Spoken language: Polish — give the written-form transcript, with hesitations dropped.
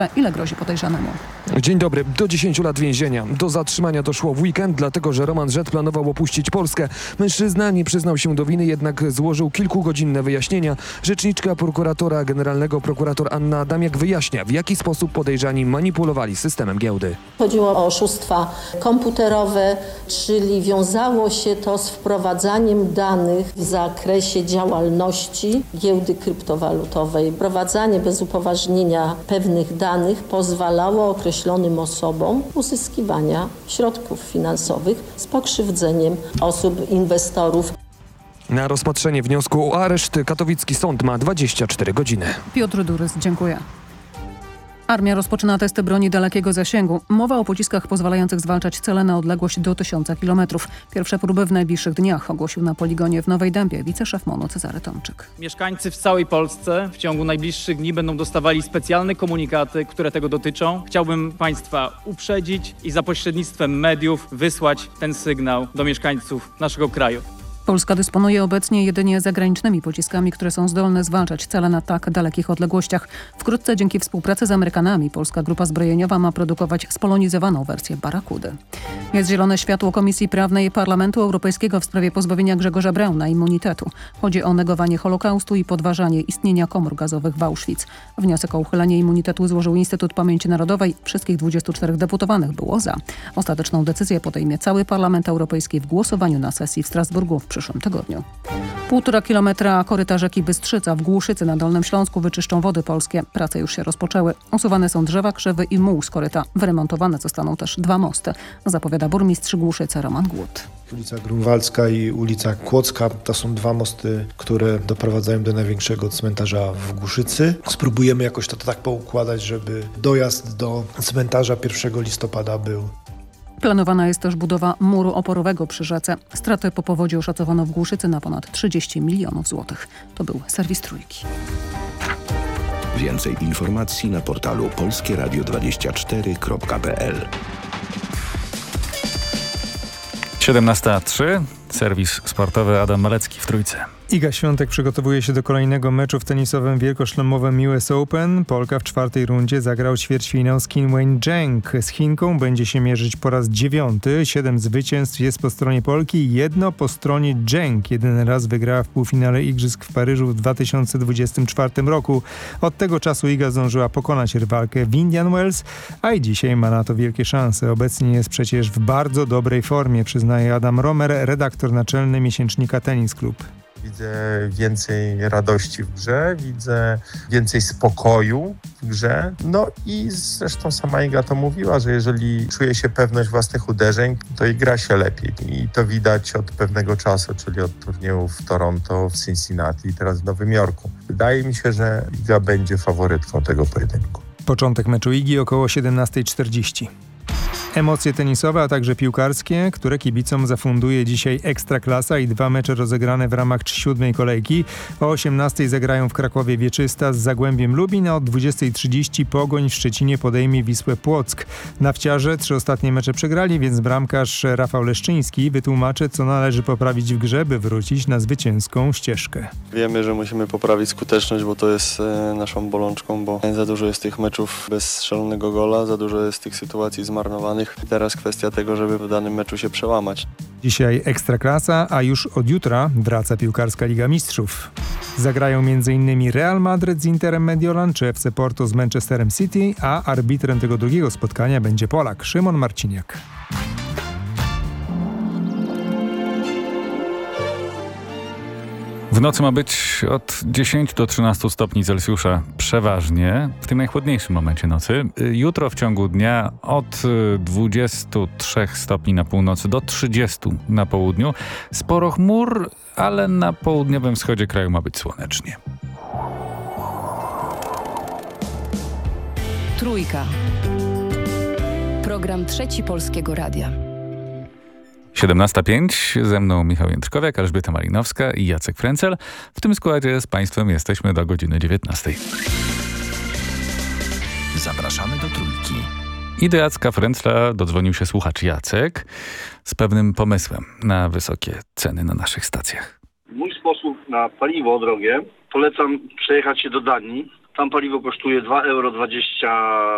Ile grozi podejrzanemu? Dzień dobry. Do 10 lat więzienia. Do zatrzymania doszło w weekend, dlatego że Roman Rzet planował opuścić Polskę. Mężczyzna nie przyznał się do winy, jednak złożył kilkugodzinne wyjaśnienia. Rzeczniczka prokuratora generalnego, prokurator Anna Adamiak, wyjaśnia, w jaki sposób podejrzani manipulowali systemem giełdy. Chodziło o oszustwa komputerowe, czyli wiązało się to z wprowadzaniem danych w zakresie działalności giełdy kryptowalutowej. Wprowadzanie bez upoważnienia pewnych danych pozwalało określonym osobom uzyskiwania środków finansowych z pokrzywdzeniem osób, inwestorów. Na rozpatrzenie wniosku o areszt katowicki sąd ma 24 godziny. Piotr Durys, dziękuję. Armia rozpoczyna testy broni dalekiego zasięgu. Mowa o pociskach pozwalających zwalczać cele na odległość do 1000 km. Pierwsze próby w najbliższych dniach, ogłosił na poligonie w Nowej Dębie wiceszef MON-u Cezary Tomczyk. Mieszkańcy w całej Polsce w ciągu najbliższych dni będą dostawali specjalne komunikaty, które tego dotyczą. Chciałbym Państwa uprzedzić i za pośrednictwem mediów wysłać ten sygnał do mieszkańców naszego kraju. Polska dysponuje obecnie jedynie zagranicznymi pociskami, które są zdolne zwalczać cele na tak dalekich odległościach. Wkrótce dzięki współpracy z Amerykanami polska grupa zbrojeniowa ma produkować spolonizowaną wersję Barakudy. Jest zielone światło Komisji Prawnej Parlamentu Europejskiego w sprawie pozbawienia Grzegorza Brauna immunitetu. Chodzi o negowanie Holokaustu i podważanie istnienia komór gazowych w Auschwitz. Wniosek o uchylenie immunitetu złożył Instytut Pamięci Narodowej. Wszystkich 24 deputowanych było za. Ostateczną decyzję podejmie cały Parlament Europejski w głosowaniu na sesji w Strasburgu w przyszłym tygodniu. 1,5 kilometra koryta rzeki Bystrzyca w Głuszycy na Dolnym Śląsku wyczyszczą Wody Polskie. Prace już się rozpoczęły. Usuwane są drzewa, krzewy i muł z koryta. Wyremontowane zostaną też 2 mosty, zapowiada burmistrz Głuszycy Roman Głód. Ulica Grunwaldzka i ulica Kłodzka to są 2 mosty, które doprowadzają do największego cmentarza w Głuszycy. Spróbujemy jakoś to tak poukładać, żeby dojazd do cmentarza 1 listopada był. Planowana jest też budowa muru oporowego przy rzece. Straty po powodzi oszacowano w Głuszycy na ponad 30 milionów złotych. To był serwis Trójki. Więcej informacji na portalu polskieradio24.pl. 17:03. Serwis sportowy Adam Malecki w Trójce. Iga Świątek przygotowuje się do kolejnego meczu w tenisowym wielkoszlemowym US Open. Polka w 4. rundzie zagrał ćwierćfinał z Qin Wen Zheng. Z Chinką będzie się mierzyć po raz 9. 7 zwycięstw jest po stronie Polki, 1 po stronie Zheng. Jeden raz wygrała w półfinale Igrzysk w Paryżu w 2024 roku. Od tego czasu Iga zdążyła pokonać rywalkę w Indian Wells, a i dzisiaj ma na to wielkie szanse. Obecnie jest przecież w bardzo dobrej formie, przyznaje Adam Romer, redaktor naczelny miesięcznika Tennis Club. Widzę więcej radości w grze, widzę więcej spokoju w grze. No i zresztą sama Iga to mówiła, że jeżeli czuje się pewność własnych uderzeń, to i gra się lepiej. I to widać od pewnego czasu, czyli od turnieju w Toronto, w Cincinnati i teraz w Nowym Jorku. Wydaje mi się, że Iga będzie faworytką tego pojedynku. Początek meczu Igi około 17:40. Emocje tenisowe, a także piłkarskie, które kibicom zafunduje dzisiaj Ekstraklasa i 2 mecze rozegrane w ramach 7. kolejki. O 18:00 zagrają w Krakowie Wieczysta z Zagłębiem Lubin, a od 20:30 Pogoń w Szczecinie podejmie Wisłę Płock. Nawciarze 3 ostatnie mecze przegrali, więc bramkarz Rafał Leszczyński wytłumaczy, co należy poprawić w grze, by wrócić na zwycięską ścieżkę. Wiemy, że musimy poprawić skuteczność, bo to jest naszą bolączką, bo za dużo jest tych meczów bez strzelonego gola, za dużo jest tych sytuacji zmarnowanych. Teraz kwestia tego, żeby w danym meczu się przełamać. Dzisiaj Ekstraklasa, a już od jutra wraca piłkarska Liga Mistrzów. Zagrają m.in. Real Madryt z Interem Mediolan czy FC Porto z Manchesterem City, a arbitrem tego drugiego spotkania będzie Polak Szymon Marciniak. W nocy ma być od 10 do 13 stopni Celsjusza przeważnie, w tym najchłodniejszym momencie nocy. Jutro w ciągu dnia od 23 stopni na północy do 30 na południu. Sporo chmur, ale na południowym wschodzie kraju ma być słonecznie. Trójka. Program Trzeci Polskiego Radia. 17:05, ze mną Michał Jędrkowiak, Elżbieta Malinowska i Jacek Frencel. W tym składzie z Państwem jesteśmy do godziny 19:00. Zapraszamy do Trójki. I do Jacka Frencla dodzwonił się słuchacz Jacek z pewnym pomysłem na wysokie ceny na naszych stacjach. Mój sposób na paliwo drogie, polecam przejechać się do Danii. Tam paliwo kosztuje 2,20